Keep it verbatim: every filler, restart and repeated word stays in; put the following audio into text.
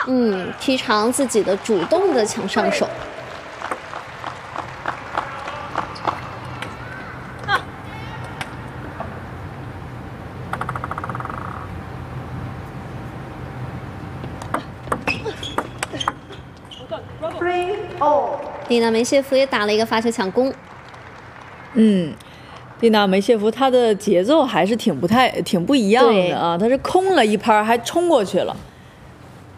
嗯，踢长自己的主动的抢上手。蒂娜梅谢夫也打了一个发球抢攻。 嗯。 蒂娜梅谢夫，她的节奏还是挺不太、挺不一样的啊！她是空了一拍，还冲过去了。